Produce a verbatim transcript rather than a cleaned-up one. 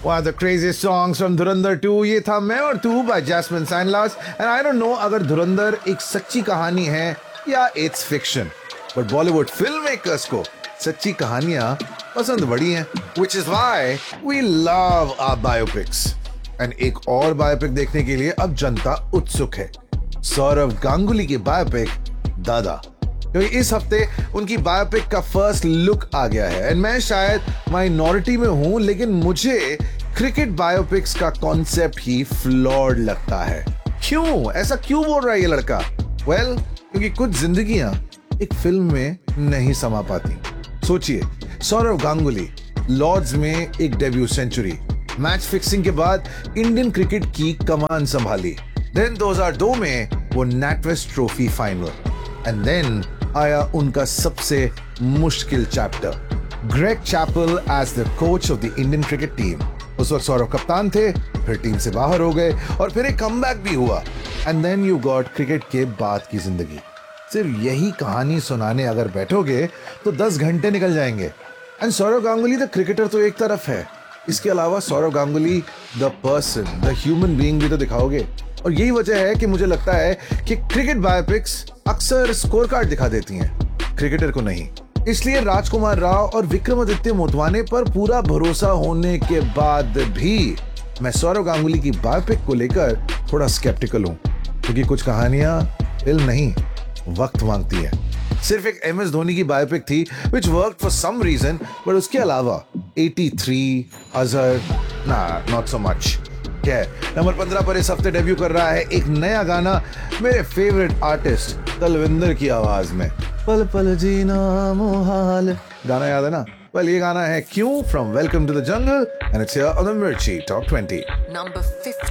One of the craziest songs from Dhurandhar to, ये था मैं और तू by Jasmine Sandlas. And I don't know अगर धुरंधर एक सच्ची कहानी है या it's fiction. But Bollywood filmmakers को सच्ची कहानियां पसंद बड़ी हैं. Which is why we love our biopics. And एक और बायोपिक देखने के लिए अब जनता उत्सुक है. सौरव गांगुली की बायोपिक दादा, क्योंकि इस हफ्ते उनकी बायोपिक का फर्स्ट लुक आ गया है. एंड मैं शायद माइनॉरिटी में हूं, लेकिन मुझे क्रिकेट बायोपिक्स का कॉन्सेप्ट ही फ्लॉड लगता है. क्यों ऐसा क्यों बोल रहा है ये लड़का? वेल well, क्योंकि कुछ जिंदगियां एक फिल्म में नहीं समा पाती. सोचिए, सौरव गांगुली लॉर्ड्स में एक डेब्यू सेंचुरी, मैच फिक्सिंग के बाद इंडियन क्रिकेट की कमान संभाली. देन दो हज़ार दो में वो NatWest trophy final. And then आया उनका सबसे मुश्किल chapter, Greg Chappell as the coach of the Indian cricket team. उस वक्त सौरव कप्तान थे, फिर टीम से बाहर हो गए और फिर एक कमबैक भी हुआ. And then you got cricket के बाद की जिंदगी. सिर्फ यही कहानी सुनाने अगर बैठोगे तो दस घंटे निकल जाएंगे. And Saurav Ganguly the cricketer तो एक तरफ है, इसके अलावा Saurav Ganguly the person, the human being भी तो दिखाओगे. और यही वजह है कि मुझे लगता है कि क्रिकेट बायोपिक्स अक्सर स्कोर कार्ड दिखा देती हैं, क्रिकेटर को नहीं. इसलिए राजकुमार राव और विक्रमादित्य मोटवाने पर पूरा भरोसा होने के बाद भी मैं सौरव गांगुली की बायोपिक को लेकर थोड़ा स्केप्टिकल हूं, क्योंकि कुछ कहानियां फिल्म नहीं, वक्त मांगती है. सिर्फ एक एम एस धोनी की बायोपिक थी which worked for some reason, but उसके अलावा तिरासी, अजहर, ना नॉट सो मच. क्या है, नंबर पंद्रह पर इस हफ्ते डेब्यू कर रहा है एक नया गाना मेरे फेवरेट आर्टिस्ट तलविंदर की आवाज में. पल पल जीना मुहाल, गाना याद है ना? वेल, ये गाना है क्यों from welcome to the jungle and it's here on the मिर्ची टॉप ट्वेंटी. Number fifty.